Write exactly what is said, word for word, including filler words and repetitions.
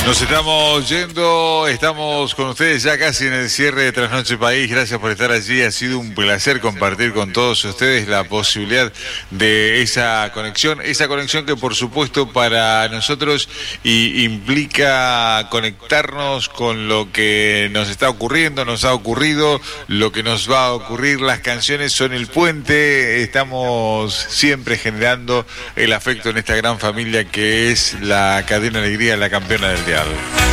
Nos estamos yendo, estamos con ustedes ya casi en el cierre de Trasnoche País. Gracias por estar allí, ha sido un placer compartir con todos ustedes la posibilidad de esa conexión, esa conexión que por supuesto para nosotros y implica conectarnos con lo que nos está ocurriendo, nos ha ocurrido, lo que nos va a ocurrir. Las canciones son el puente, estamos siempre generando el afecto en esta gran familia que es la Cadena Alegría, la campeona del dial.